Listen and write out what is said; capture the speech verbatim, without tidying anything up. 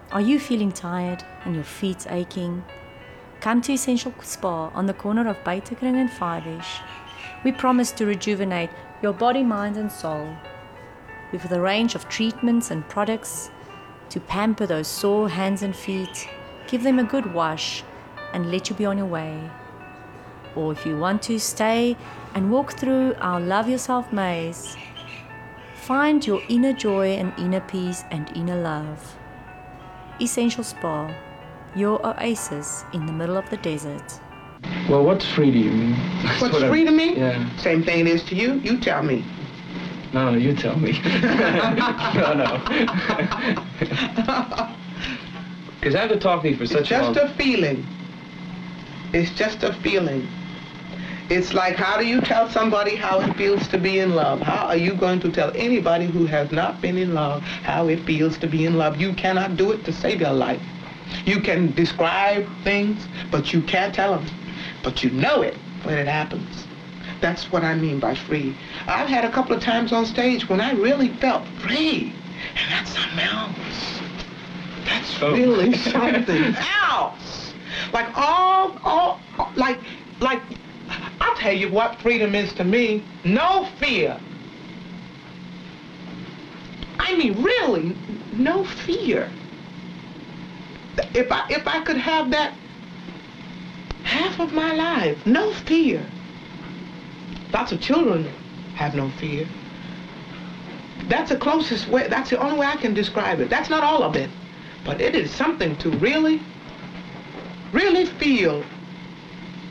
Are you feeling tired and your feet's aching? Come to Essential Spa on the corner of Buitekring and Fivesh. We promise to rejuvenate your body, mind and soul with a range of treatments and products to pamper those sore hands and feet, give them a good wash and let you be on your way. Or if you want to stay and walk through our Love Yourself maze, find your inner joy and inner peace and inner love. Essential Spa, your oasis in the middle of the desert. Well, what's free to you? What's what free I, to me? Yeah. Same thing it is to you. You tell me. No, no, you tell me. no, no. Because I have to talk to you for such It's a long... just a feeling. It's just a feeling. It's like, how do you tell somebody how it feels to be in love? How are you going to tell anybody who has not been in love how it feels to be in love? You cannot do it to save your life. You can describe things, but you can't tell them. But you know it when it happens. That's what I mean by free. I've had a couple of times on stage when I really felt free. And that's something else. That's Oh. really something else. Like all, all, like, like, I'll tell you what freedom is to me. No fear. I mean, really, no fear. If I, if I could have that half of my life, no fear. Lots of children have no fear. That's the closest way, that's the only way I can describe it. That's not all of it, but it is something to really, really feel